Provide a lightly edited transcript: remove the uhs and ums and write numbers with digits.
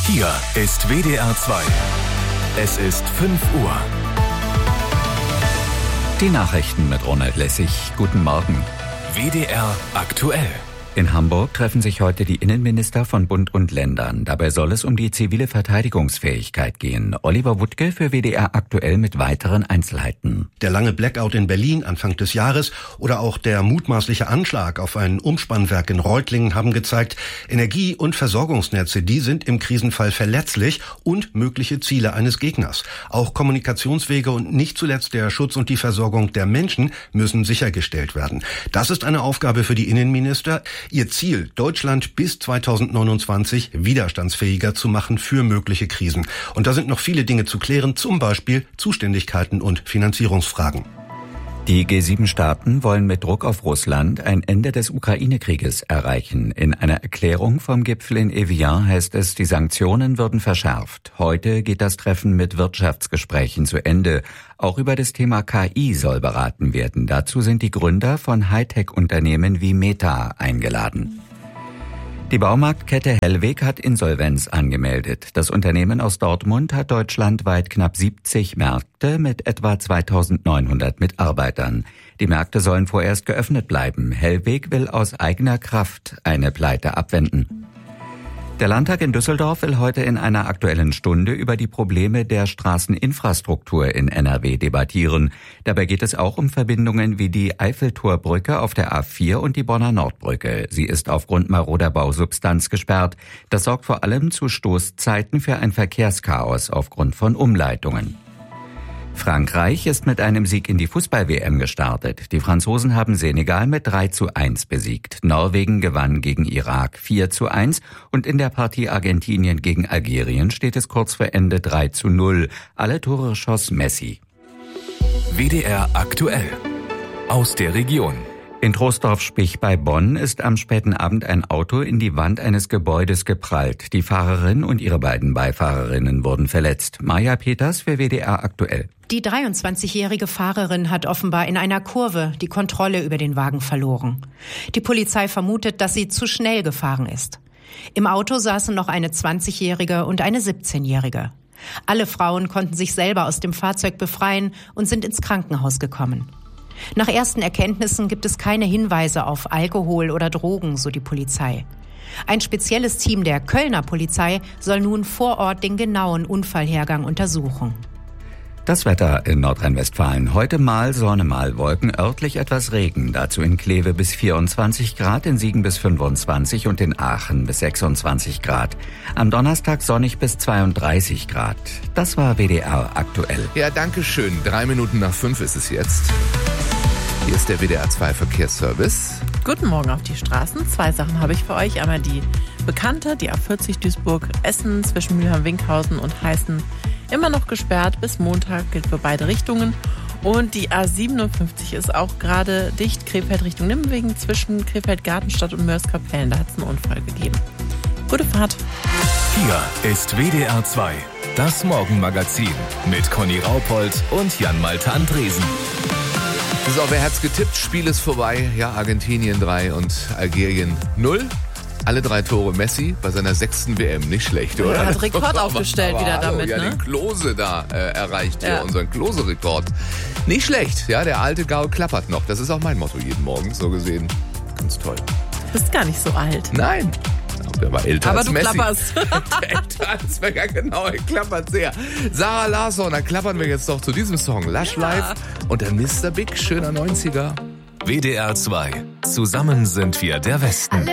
Hier ist WDR 2. Es ist 5 Uhr. Die Nachrichten mit Ronald Lessig. Guten Morgen. WDR aktuell. In Hamburg treffen sich heute die Innenminister von Bund und Ländern. Dabei soll es um die zivile Verteidigungsfähigkeit gehen. Oliver Wuttke für WDR aktuell mit weiteren Einzelheiten. Der lange Blackout in Berlin Anfang des Jahres oder auch der mutmaßliche Anschlag auf ein Umspannwerk in Reutlingen haben gezeigt, Energie- und Versorgungsnetze, die sind im Krisenfall verletzlich und mögliche Ziele eines Gegners. Auch Kommunikationswege und nicht zuletzt der Schutz und die Versorgung der Menschen müssen sichergestellt werden. Das ist eine Aufgabe für die Innenminister. Ihr Ziel, Deutschland bis 2029 widerstandsfähiger zu machen für mögliche Krisen. Und da sind noch viele Dinge zu klären, zum Beispiel Zuständigkeiten und Finanzierungsfragen. Die G7-Staaten wollen mit Druck auf Russland ein Ende des Ukraine-Krieges erreichen. In einer Erklärung vom Gipfel in Evian heißt es, die Sanktionen würden verschärft. Heute geht das Treffen mit Wirtschaftsgesprächen zu Ende. Auch über das Thema KI soll beraten werden. Dazu sind die Gründer von Hightech-Unternehmen wie Meta eingeladen. Die Baumarktkette Hellweg hat Insolvenz angemeldet. Das Unternehmen aus Dortmund hat deutschlandweit knapp 70 Märkte mit etwa 2.900 Mitarbeitern. Die Märkte sollen vorerst geöffnet bleiben. Hellweg will aus eigener Kraft eine Pleite abwenden. Der Landtag in Düsseldorf will heute in einer Aktuellen Stunde über die Probleme der Straßeninfrastruktur in NRW debattieren. Dabei geht es auch um Verbindungen wie die Eiffeltorbrücke auf der A4 und die Bonner Nordbrücke. Sie ist aufgrund maroder Bausubstanz gesperrt. Das sorgt vor allem zu Stoßzeiten für ein Verkehrschaos aufgrund von Umleitungen. Frankreich ist mit einem Sieg in die Fußball-WM gestartet. Die Franzosen haben Senegal mit 3:1 besiegt. Norwegen gewann gegen Irak 4:1 und in der Partie Argentinien gegen Algerien steht es kurz vor Ende 3:0. Alle Tore schoss Messi. WDR aktuell. Aus der Region. In Troisdorf-Spich bei Bonn ist am späten Abend ein Auto in die Wand eines Gebäudes geprallt. Die Fahrerin und ihre beiden Beifahrerinnen wurden verletzt. Maja Peters für WDR aktuell. Die 23-jährige Fahrerin hat offenbar in einer Kurve die Kontrolle über den Wagen verloren. Die Polizei vermutet, dass sie zu schnell gefahren ist. Im Auto saßen noch eine 20-jährige und eine 17-jährige. Alle Frauen konnten sich selber aus dem Fahrzeug befreien und sind ins Krankenhaus gekommen. Nach ersten Erkenntnissen gibt es keine Hinweise auf Alkohol oder Drogen, so die Polizei. Ein spezielles Team der Kölner Polizei soll nun vor Ort den genauen Unfallhergang untersuchen. Das Wetter in Nordrhein-Westfalen. Heute mal Sonne, mal Wolken, örtlich etwas Regen. Dazu in Kleve bis 24 Grad, in Siegen bis 25 und in Aachen bis 26 Grad. Am Donnerstag sonnig bis 32 Grad. Das war WDR aktuell. Ja, danke schön. 5:03 ist es jetzt. Hier ist der WDR 2 Verkehrsservice. Guten Morgen auf die Straßen. 2 Sachen habe ich für euch. Einmal die bekannte, die A40 Duisburg-Essen zwischen Mülheim-Winkhausen und Heißen. Immer noch gesperrt, bis Montag gilt für beide Richtungen. Und die A57 ist auch gerade dicht, Krefeld Richtung Nimwegen zwischen Krefeld-Gartenstadt und Mörs-Kapellen. Da hat es einen Unfall gegeben. Gute Fahrt. Hier ist WDR 2, das Morgenmagazin mit Conny Raupold und Jan-Malte Andresen. So, wer hat's getippt? Spiel ist vorbei. Ja, Argentinien 3 und Algerien 0. Alle 3 Tore Messi bei seiner 6. WM. Nicht schlecht, oder? Er hat Rekord aufgestellt wieder damit, ja, ne? Den Klose da erreicht hier, unseren Klose-Rekord. Nicht schlecht, ja, der alte Gaul klappert noch. Das ist auch mein Motto jeden Morgen, so gesehen. Ganz toll. Du bist gar nicht so alt. Nein. Der war älter aber als du Messi. klapperst. Älter als Messi, ja genau, er klappert sehr. Sarah Larsson, dann klappern wir jetzt doch zu diesem Song. Lush Life und dann Mr. Big, schöner 90er. WDR 2. Zusammen sind wir der Westen.